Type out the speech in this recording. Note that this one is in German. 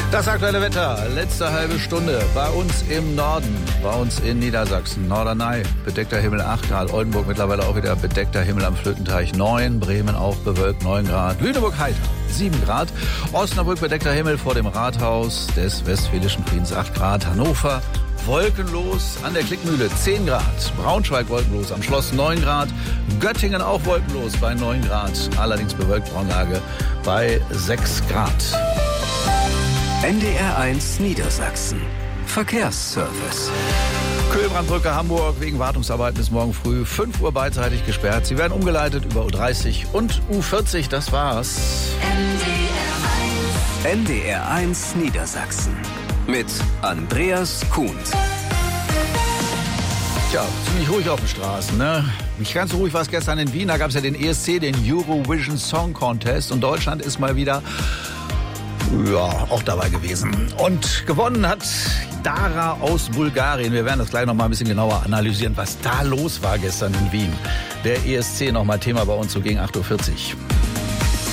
Das aktuelle Wetter, letzte halbe Stunde bei uns im Norden, bei uns in Niedersachsen. Norderney, bedeckter Himmel 8 Grad, Oldenburg mittlerweile auch wieder bedeckter Himmel am Flötenteich 9, Bremen auch bewölkt 9 Grad, Lüneburg heiter 7 Grad, Osnabrück bedeckter Himmel vor dem Rathaus des Westfälischen Friedens 8 Grad, Hannover wolkenlos an der Klickmühle 10 Grad, Braunschweig wolkenlos am Schloss 9 Grad, Göttingen auch wolkenlos bei 9 Grad, allerdings bewölkt Braunlage bei 6 Grad. NDR1 Niedersachsen. Verkehrsservice. Kühlbrandbrücke Hamburg wegen Wartungsarbeiten bis morgen früh 5 Uhr beidseitig gesperrt. Sie werden umgeleitet über U30 und U40. Das war's. NDR1 Niedersachsen. Mit Andreas Kuhns. Tja, ziemlich ruhig auf den Straßen, ne? Nicht ganz so ruhig war es gestern in Wien. Da gab es ja den ESC, den Eurovision Song Contest. Und Deutschland ist mal wieder auch dabei gewesen. Und gewonnen hat Dara aus Bulgarien. Wir werden das gleich noch mal ein bisschen genauer analysieren, was da los war gestern in Wien. Der ESC noch mal Thema bei uns so gegen 8.40 Uhr.